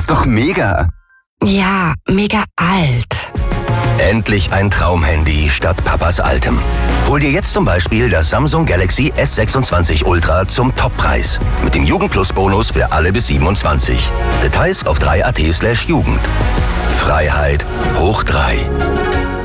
ist doch mega. Ja, mega alt. Endlich ein Traumhandy statt Papas altem. Hol dir jetzt zum Beispiel das Samsung Galaxy S26 Ultra zum Toppreis. Mit dem Jugend-Plus-Bonus für alle bis 27. Details auf 3.at/Jugend. Freiheit hoch 3.